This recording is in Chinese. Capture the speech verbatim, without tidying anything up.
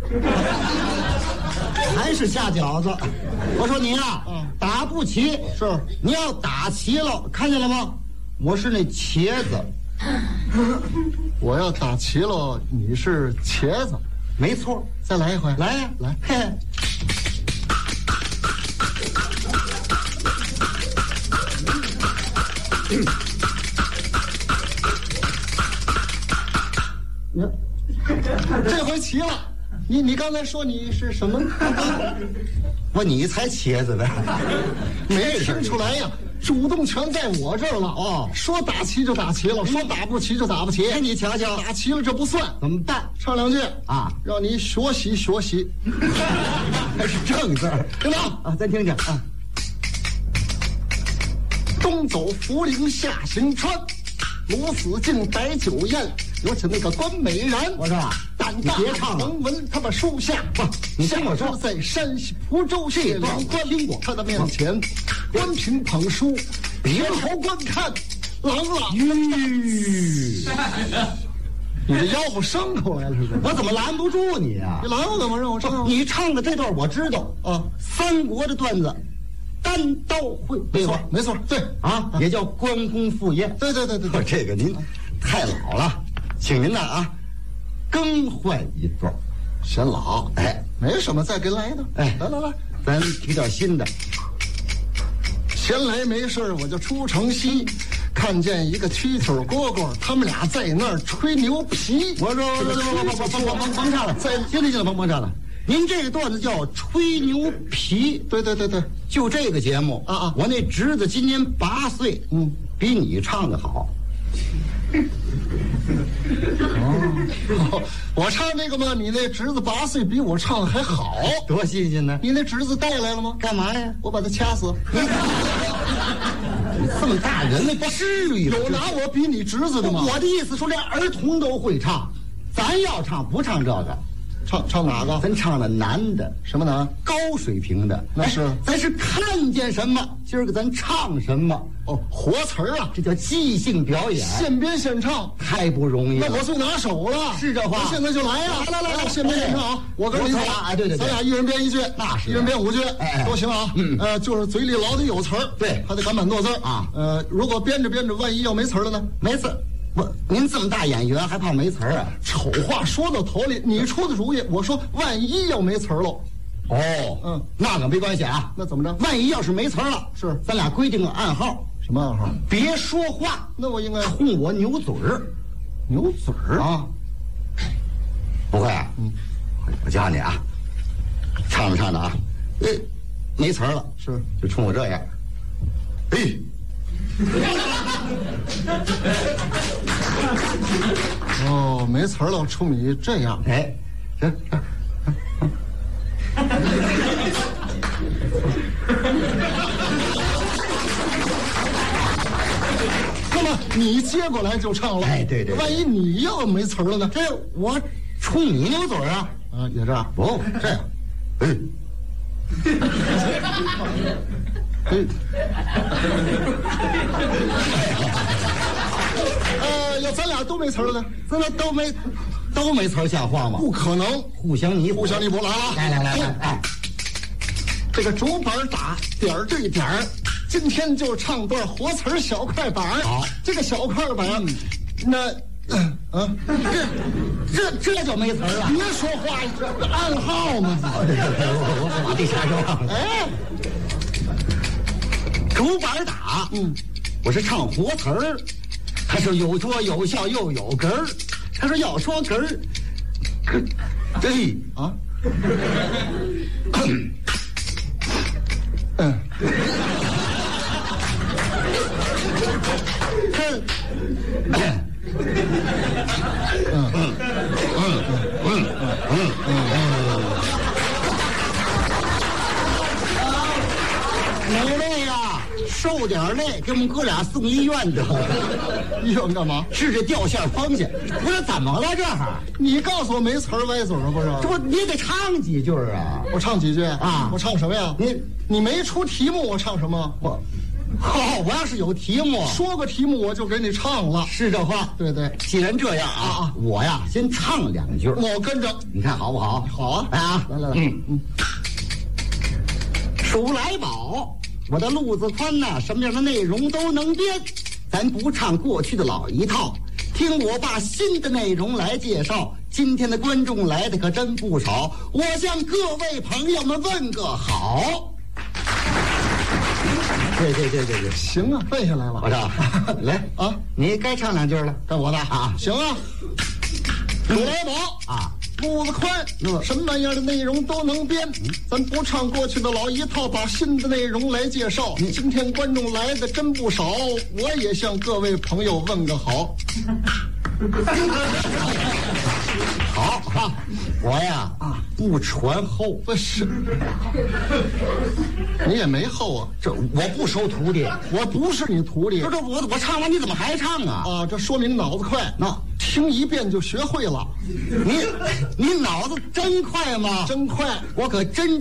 还是下饺子。我说你啊， 嗯打不齐， 是你要打齐了，看见了吗？我是那茄子， 我要打齐了，你是茄子， 没错。 再来一回， 来呀、 来， 嘿。 这回齐了。你你刚才说你是什么？ 我你才茄子呢， 没听出来呀？主动权在我这儿了。 哦说打齐就打齐了，说打不齐就打不齐。 哎，你瞧瞧， 打齐了这不算， 怎么办唱两句啊？ 让你学习学习。 还是正字儿， 听着啊，咱听听啊。 东走涪陵下行川，鲁死敬摆酒宴。尤其那个关美然， 我说啊， 胆大你别唱了能闻他们书下。 不，你听我说， 在山西蒲州这谢段两关听过他的面前，关平捧书，别头观看，朗朗。 吁， 你这吆喝牲口来了是不是？ 我怎么拦不住你啊你？拦我干嘛？让我唱。 你唱的这段我知道啊， 三国的段子，单刀会， 没错，没错，对啊，也叫关公赴宴。 对对对对对， 这个您太老了，请您呐啊，更换一段。 显老。 哎， 没什么，再给来一段。 哎来来来， 咱提点新的。 闲来没事我就出城西，看见一个蛐蛐蝈蝈，他们俩在那儿吹牛皮。 我说，我说，我说，甭甭甭甭唱了， 在行了行了，甭甭唱了。您这个段子叫吹牛皮， 对对对对， 就这个节目啊啊我那侄子今年八岁， 嗯， 比你唱的好。 哦，我唱这个嘛，你那侄子八岁比我唱的还好。 多新鲜呢！ 你那侄子带来了吗？ 干嘛呀？ 我把他掐死。 你这么大人了，不至于。 有拿我比你侄子的吗？ 我的意思说，连儿童都会唱，咱要唱不唱这个， 唱唱哪个？ 咱唱的难的， 什么难？ 高水平的。 那是哎咱是看见什么，今儿个咱唱什么。 哦，活词儿啊， 这叫即兴表演， 现编现唱， 太不容易了。 那我最拿手了。 是这话我现在就来呀！ 来来来来现编现唱啊！我跟你我俩哎对对对咱俩一人编一句， 那是一人编五句， 哎哎都行啊。 嗯呃，就是嘴里老得有词儿， 对还得敢板跺字儿啊呃，如果编着编着，万一要没词儿了呢？ 没词儿，我您这么大演员还怕没词儿啊？ 丑话说到头里，你出的主意，我说万一要没词儿喽， 哦， 嗯， 那可没关系啊。 那怎么着？ 万一要是没词儿了， 是咱俩规定个暗号， 什么暗号？ 别说话， 那我应该冲我扭嘴儿牛嘴儿。 啊。不会啊， 嗯， 我教你啊，唱着唱着啊，哎，没词儿了， 是就冲我这样，哎， 哦，没词儿了，冲你这样。 哎，行。 那么你接过来就唱了。 哎对对对万一你要没词儿了呢？ 这我冲你扭嘴儿啊？ 啊，也这样。 不，这样，哎， 哎，呃，要咱俩都没词儿了呢？ 咱俩都没都没词儿像话吗？ 不可能， 互相弥补， 互相弥补。来了， 来来来来，哎， 这个竹板打点儿对点儿，今天就唱段活词儿小快板儿。 好， 这个小快板儿，那，嗯、啊， 这这这就没词儿了。 别说话，这暗号嘛。 我我我把这茬就忘了。 哎， 竹板打， 嗯， 我是唱活词儿，他是有说有笑又有哏儿，他说要说哏儿，哏，对啊，嗯。 这， 嗯嗯嗯嗯嗯嗯， 哪位呀？受点累，给我们哥俩送医院得了。 医院干嘛？ 治这掉线风去。我说怎么了这儿？ 你告诉我没词儿歪嘴儿不是？ 这不你得唱几句啊？ 我唱几句啊我唱什么呀？ 你你没出题目，我唱什么？ 我好，我要是有题目， 说个题目我就给你唱了。 是这话。 对对， 既然这样啊，啊我呀先唱两句， 我跟着， 你看好不好？ 好啊， 来啊， 来来来， 嗯嗯。数来宝，我的路子宽呐、啊，什么样的内容都能编。咱不唱过去的老一套，听我把新的内容来介绍。今天的观众来的可真不少，我向各位朋友们问个好。对对对对对， 行啊，背下来了。 我唱，来啊，你该唱两句了， 该我的啊， 行啊。数来宝啊， 路子宽， 嗯、 什么样的内容都能编。嗯、咱不唱过去的老一套，把新的内容来介绍。嗯、今天观众来的真不少，我也向各位朋友问个好。 好哈，我呀啊不传后， 不是，你也没后啊。 这我不收徒弟， 我不是你徒弟。 这这我我唱完你怎么还唱啊？ 啊，这说明脑子快， 那听一遍就学会了。 你你脑子真快吗？ 真快， 我可真。